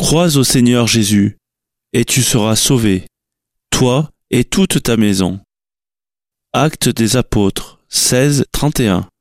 Crois au Seigneur Jésus, et tu seras sauvé, toi et toute ta maison. Actes des Apôtres 16, 31.